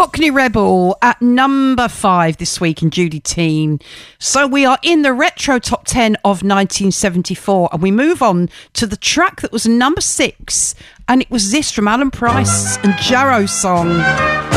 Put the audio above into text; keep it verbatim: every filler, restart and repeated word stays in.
Cockney Rebel at number five this week in Judy Teen. So we are in the retro top ten of nineteen seventy-four, and we move on to the track that was number six, and it was this from Alan Price and Jarrow song.